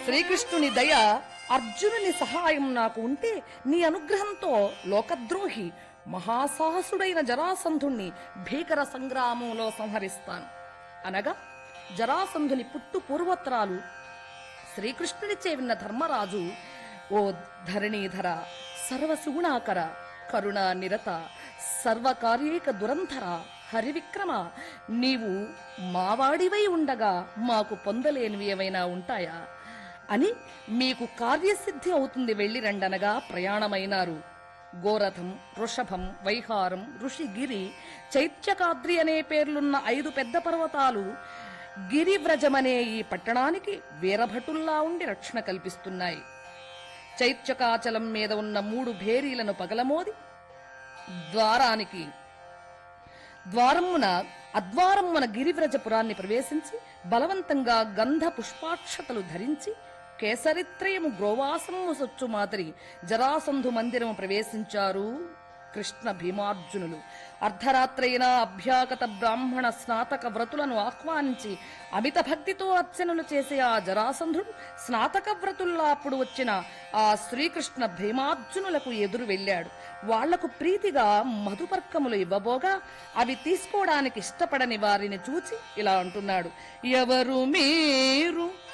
శ్రీకృష్ణుని దయ, అర్జునుని సహాయం నాకు ఉంటే నీ అనుగ్రహంతో లోకద్రోహి మహాసాహసుడైన జరాసంధుణ్ణి భీకర సంగ్రామంలో సంహరిస్తాను అనగా, జరాసంధుని పుట్టు పూర్వోత్తరాలు శ్రీకృష్ణుడిచే విన్న ధర్మరాజు, ఓ ధరణీధర, సర్వసుగుణాకర, కరుణా నిరత, సర్వకార్యేక దురంధర, హరివిక్రమ, నీవు మావాడివై ఉండగా మాకు పొందలేనివి ఏమైనా ఉంటాయా అని మీకు కార్యసిద్ధి అవుతుంది, వెళ్లి రండనగా ప్రయాణమైనారు. గోరథం, వృషభం, వైహారం, ఋషిగిరి, చైత్యకాద్రి అనే పేర్లున్న 5 పెద్ద పర్వతాలు గిరివ్రజమనే ఈ పట్టణానికి వీరభటుల్లా ఉండి రక్షణ కల్పిస్తున్నాయి. చైత్యకాచలం మీద ఉన్న 3 భేరీలను పగలమోది అద్వారమున గిరివ్రజపురాన్ని ప్రవేశించి బలవంతంగా గంధ పుష్పాక్షతలు ధరించి కేసరిత్రయము గ్రోవాసము సొచ్చు మాదిరి జరాసంధు మందిరము ప్రవేశించారు కృష్ణ భీమార్జునులు. అర్ధరాత్రైన అభ్యాగత బ్రాహ్మణ స్నాతక వ్రతులను ఆహ్వానించి అమిత భక్తితో అర్చనలు చేసే ఆ జరాసంధుడు స్నాతక వ్రతుల్లా అప్పుడు వచ్చిన ఆ శ్రీకృష్ణ భీమార్జునులకు ఎదురు వెళ్లాడు. వాళ్లకు ప్రీతిగా మధుపర్కములు ఇవ్వబోగా అవి తీసుకోవడానికి ఇష్టపడని వారిని చూచి ఇలా అంటున్నాడు, ఎవరు మీరు